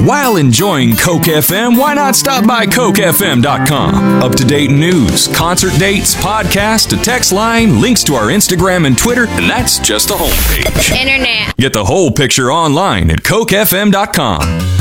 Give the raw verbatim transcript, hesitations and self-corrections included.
While enjoying Coke F M, why not stop by Coke F M dot com? Up-to-date news, concert dates, podcast, a text line, links to our Instagram and Twitter, and that's just the homepage. Internet. Get the whole picture online at Coke F M dot com.